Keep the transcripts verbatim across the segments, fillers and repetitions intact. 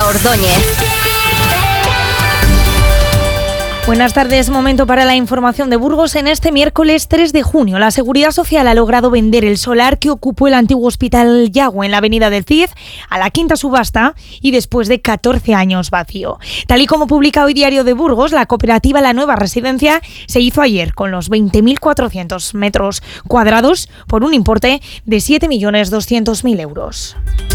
Ordóñez. Buenas tardes, momento para la información de Burgos. En este miércoles tres de junio, la Seguridad Social ha logrado vender el solar que ocupó el antiguo Hospital Yago en la avenida del Cid a la quinta subasta y después de catorce años vacío. Tal y como publica hoy Diario de Burgos, la cooperativa La Nueva Residencia se hizo ayer con los veinte mil cuatrocientos metros cuadrados por un importe de siete millones doscientos mil euros.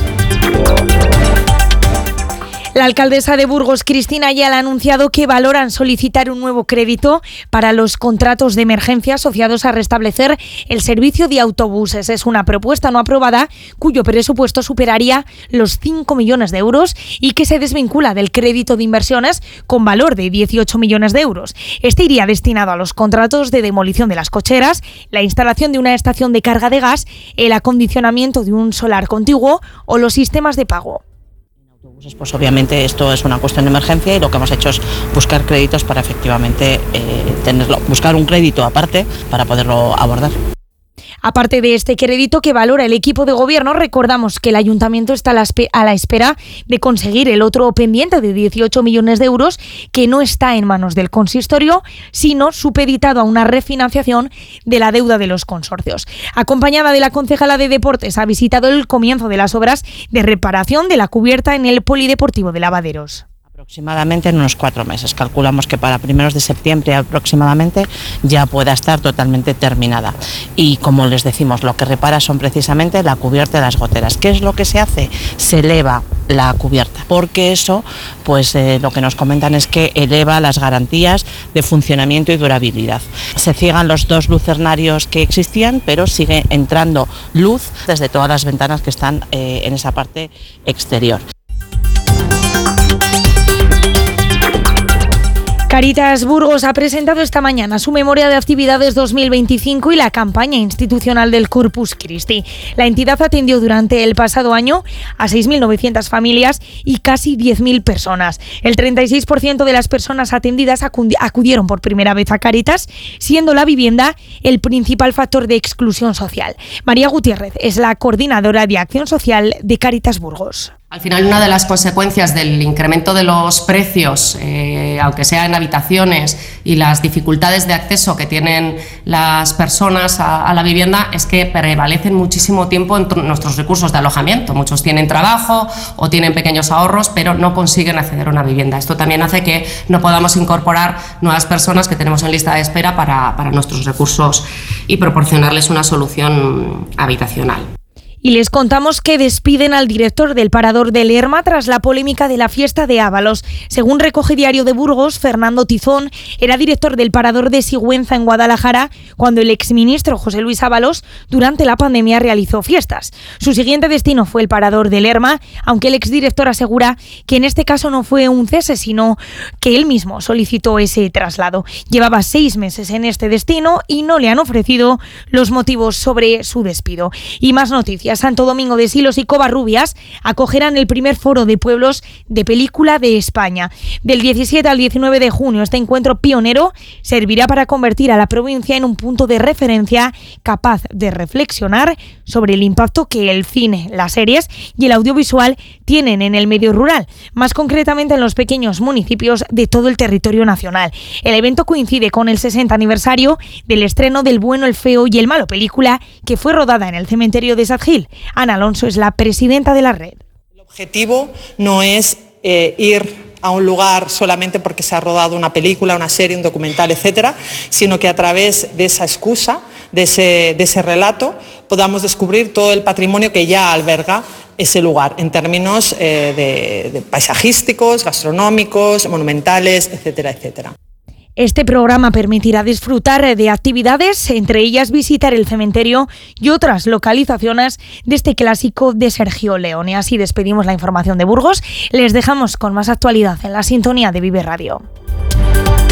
La alcaldesa de Burgos, Cristina Ayala, ha anunciado que valoran solicitar un nuevo crédito para los contratos de emergencia asociados a restablecer el servicio de autobuses. Es una propuesta no aprobada cuyo presupuesto superaría los cinco millones de euros y que se desvincula del crédito de inversiones con valor de dieciocho millones de euros. Este iría destinado a los contratos de demolición de las cocheras, la instalación de una estación de carga de gas, el acondicionamiento de un solar contiguo o los sistemas de pago. Pues obviamente esto es una cuestión de emergencia y lo que hemos hecho es buscar créditos para efectivamente eh, tenerlo, buscar un crédito aparte para poderlo abordar. Aparte de este crédito que valora el equipo de gobierno, recordamos que el ayuntamiento está a la espera de conseguir el otro pendiente de dieciocho millones de euros que no está en manos del consistorio, sino supeditado a una refinanciación de la deuda de los consorcios. Acompañada de la concejala de Deportes, ha visitado el comienzo de las obras de reparación de la cubierta en el Polideportivo de Lavaderos. Aproximadamente en unos cuatro meses. Calculamos que para primeros de septiembre aproximadamente ya pueda estar totalmente terminada. Y como les decimos, lo que repara son precisamente la cubierta de las goteras. ¿Qué es lo que se hace? Se eleva la cubierta, porque eso, pues eh, lo que nos comentan es que eleva las garantías de funcionamiento y durabilidad. Se ciegan los dos lucernarios que existían, pero sigue entrando luz desde todas las ventanas que están eh, en esa parte exterior. Cáritas Burgos ha presentado esta mañana su memoria de actividades dos mil veinticinco y la campaña institucional del Corpus Christi. La entidad atendió durante el pasado año a seis mil novecientas familias y casi diez mil personas. El treinta y seis por ciento de las personas atendidas acudieron por primera vez a Cáritas, siendo la vivienda el principal factor de exclusión social. María Gutiérrez es la coordinadora de acción social de Cáritas Burgos. Al final, una de las consecuencias del incremento de los precios, eh, aunque sea en habitaciones, y las dificultades de acceso que tienen las personas a, a la vivienda, es que prevalecen muchísimo tiempo en nuestros recursos de alojamiento. Muchos tienen trabajo o tienen pequeños ahorros, pero no consiguen acceder a una vivienda. Esto también hace que no podamos incorporar nuevas personas que tenemos en lista de espera para, para nuestros recursos y proporcionarles una solución habitacional. Y les contamos que despiden al director del Parador de Lerma tras la polémica de la fiesta de Ábalos. Según recoge Diario de Burgos, Fernando Tizón era director del Parador de Sigüenza en Guadalajara cuando el exministro José Luis Ábalos durante la pandemia realizó fiestas. Su siguiente destino fue el Parador de Lerma, aunque el exdirector asegura que en este caso no fue un cese, sino que él mismo solicitó ese traslado. Llevaba seis meses en este destino y no le han ofrecido los motivos sobre su despido. Y más noticias. Santo Domingo de Silos y Covarrubias acogerán el primer foro de pueblos de película de España. Del diecisiete al diecinueve de junio, este encuentro pionero servirá para convertir a la provincia en un punto de referencia capaz de reflexionar sobre el impacto que el cine, las series y el audiovisual tienen en el medio rural, más concretamente en los pequeños municipios de todo el territorio nacional. El evento coincide con el sesenta aniversario del estreno del Bueno, el Feo y el Malo, película que fue rodada en el cementerio de Sadgil. Ana Alonso es la presidenta de la red. El objetivo no es eh, ir a un lugar solamente porque se ha rodado una película, una serie, un documental, etcétera, sino que a través de esa excusa, de ese, de ese relato, podamos descubrir todo el patrimonio que ya alberga ese lugar, en términos eh, de, de paisajísticos, gastronómicos, monumentales, etcétera, etcétera. Este programa permitirá disfrutar de actividades, entre ellas visitar el cementerio y otras localizaciones de este clásico de Sergio Leone. Así despedimos la información de Burgos. Les dejamos con más actualidad en la sintonía de Vive Radio.